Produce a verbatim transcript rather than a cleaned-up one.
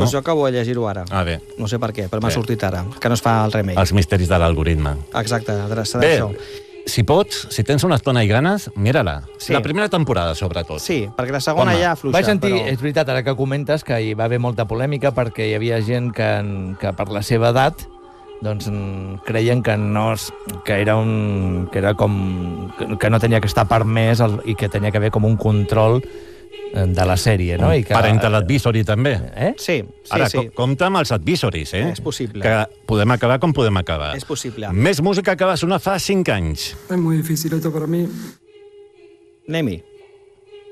Doncs jo acabo de llegir-ho ara. Ah, bé. No sé per què, però m'ha Bé. sortit ara, que no es fa el remake. Els misteris de l'algoritme. Exacte, serà Bé, això. si pots, si tens una estona i ganes, mira-la. Sí. La primera temporada, sobretot. Sí, perquè la segona Home, ja fluixa. Vaig sentir, però... és veritat, ara que comentes, que hi va haver molta polèmica perquè hi havia gent que, que per la seva edat doncs creien que no es, que era un que era com que no tenia que estar permès el, i que tenia que haver com un control de la sèrie, no? I que, Parental advisory, també. Eh? Sí, sí, Ara, sí. co compta amb els advisories, eh? És possible. Que podem acabar com podem acabar. És possible. Més música que va sonar fa cinc anys. Es muy difícil esto para mí. Anem-hi.